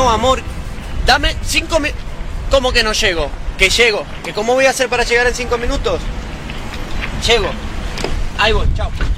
No, amor, dame 5 minutos. ¿Cómo que no llego? Que llego. ¿Que cómo voy a hacer para llegar en 5 minutos? Llego. Ahí voy, chao.